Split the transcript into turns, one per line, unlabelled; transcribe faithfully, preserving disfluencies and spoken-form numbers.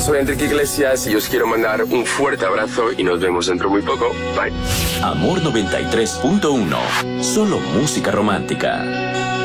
soy Enrique Iglesias y os quiero mandar un fuerte abrazo y nos vemos dentro muy poco. Bye.
Amor noventa y tres punto uno. Solo música romántica.